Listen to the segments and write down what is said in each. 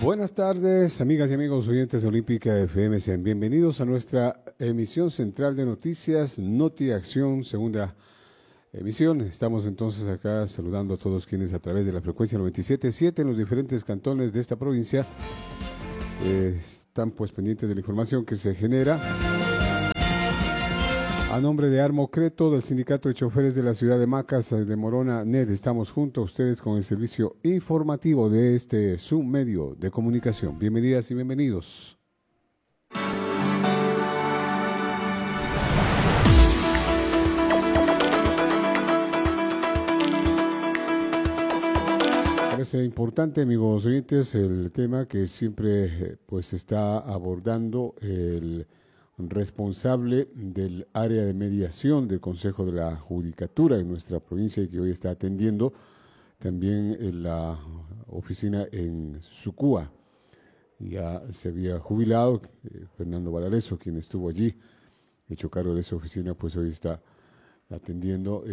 Buenas tardes, amigas y amigos oyentes de Olímpica FM. Sean bienvenidos a nuestra emisión central de noticias, Noti Acción, segunda emisión. Estamos entonces acá saludando a todos quienes a través de la frecuencia 97.7 en los diferentes cantones de esta provincia están pues pendientes de la información que se genera. A nombre de Armo Creto, del Sindicato de Choferes de la Ciudad de Macas, de Morona, NED, estamos junto a ustedes con el servicio informativo de este su medio de comunicación. Bienvenidas y bienvenidos. Parece importante, amigos oyentes, el tema que siempre pues está abordando el responsable del área de mediación del Consejo de la Judicatura en nuestra provincia y que hoy está atendiendo también en la oficina en Sucúa. Ya se había jubilado Fernando Valareso, quien estuvo allí, hecho cargo de esa oficina, pues hoy está atendiendo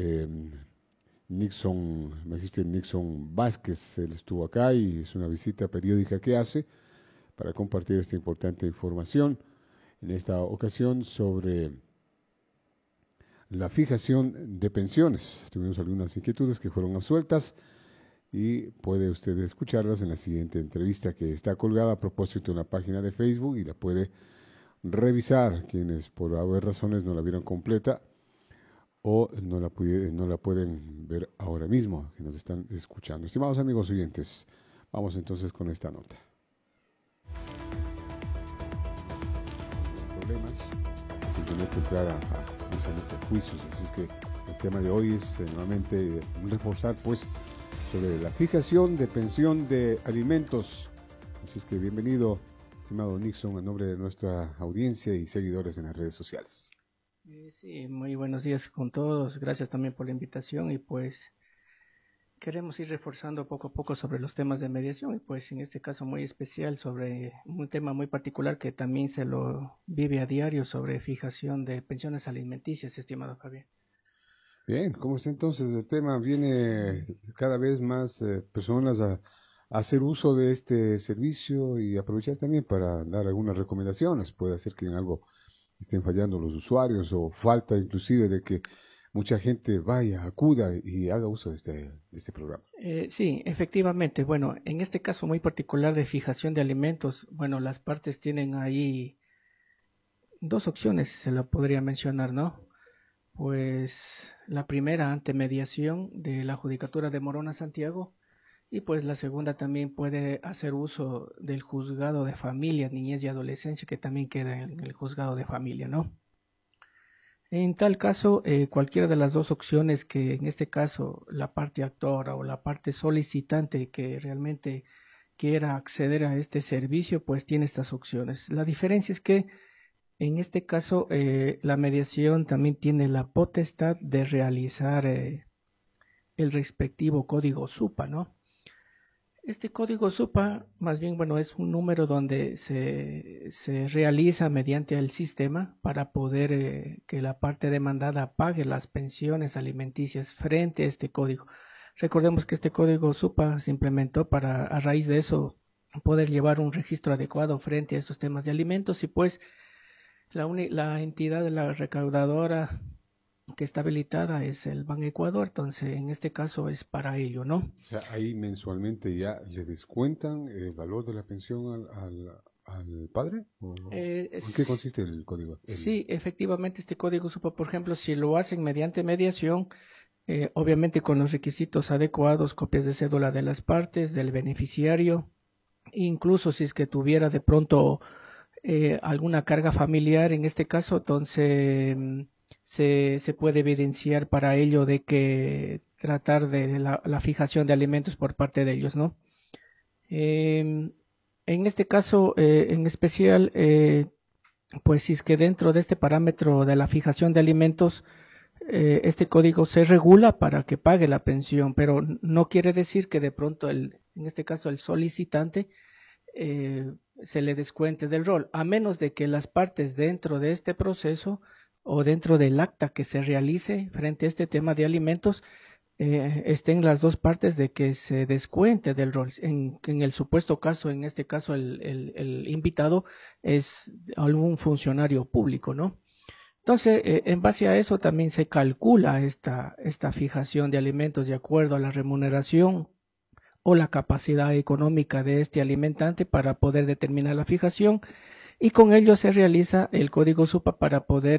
Magíster Nixon Vázquez. Él estuvo acá y es una visita periódica que hace para compartir esta importante información. En esta ocasión sobre la fijación de pensiones. Tuvimos algunas inquietudes que fueron absueltas y puede usted escucharlas en la siguiente entrevista que está colgada a propósito en la página de Facebook y la puede revisar quienes por haber razones no la vieron completa o no la pueden ver ahora mismo, que nos están escuchando. Estimados amigos oyentes, vamos entonces con esta nota. Sin tener que entrar a juicios. Así es que el tema de hoy es nuevamente reforzar pues sobre la fijación de pensión de alimentos. Así es que bienvenido, estimado Nixon, en nombre de nuestra audiencia y seguidores en las redes sociales. Sí, muy buenos días con todos. Gracias también por la invitación y pues queremos ir reforzando poco a poco sobre los temas de mediación y pues en este caso muy especial sobre un tema muy particular que también se lo vive a diario sobre fijación de pensiones alimenticias, estimado Javier. Bien, ¿cómo está entonces el tema? Viene cada vez más personas a hacer uso de este servicio y aprovechar también para dar algunas recomendaciones. Puede ser que en algo estén fallando los usuarios o falta inclusive de que mucha gente vaya, acuda y haga uso de este programa. Sí, efectivamente. Bueno, en este caso muy particular de fijación de alimentos, bueno, las partes tienen ahí dos opciones, se lo podría mencionar, ¿no? Pues la primera ante mediación de la Judicatura de Morona Santiago y pues la segunda también puede hacer uso del juzgado de familia, niñez y adolescencia que también queda en el juzgado de familia, ¿no? En tal caso, cualquiera de las dos opciones que en este caso la parte actora o la parte solicitante que realmente quiera acceder a este servicio, pues tiene estas opciones. La diferencia es que en este caso la mediación también tiene la potestad de realizar el respectivo código SUPA, ¿no? Este código SUPA, más bien, bueno, es un número donde se realiza mediante el sistema para poder que la parte demandada pague las pensiones alimenticias frente a este código. Recordemos que este código SUPA se implementó para, a raíz de eso, poder llevar un registro adecuado frente a estos temas de alimentos y pues la entidad de la recaudadora que está habilitada es el Ban Ecuador, entonces en este caso es para ello, ¿no? O sea, ahí mensualmente ya le descuentan el valor de la pensión al padre. ¿En qué consiste el código? Sí, efectivamente este código SUPA, por ejemplo, si lo hacen mediante mediación, obviamente con los requisitos adecuados, copias de cédula de las partes, del beneficiario, incluso si es que tuviera de pronto alguna carga familiar, en este caso, entonces se puede evidenciar para ello de que tratar de la fijación de alimentos por parte de ellos, ¿no? En este caso, en especial, pues si es que dentro de este parámetro de la fijación de alimentos, este código se regula para que pague la pensión, pero no quiere decir que de pronto, en este caso, el solicitante se le descuente del rol, a menos de que las partes dentro de este proceso o dentro del acta que se realice frente a este tema de alimentos estén las dos partes de que se descuente del rol. En el supuesto caso, en este caso, el invitado es algún funcionario público, ¿no? Entonces, en base a eso también se calcula esta fijación de alimentos de acuerdo a la remuneración o la capacidad económica de este alimentante para poder determinar la fijación, y con ello se realiza el código SUPA para poder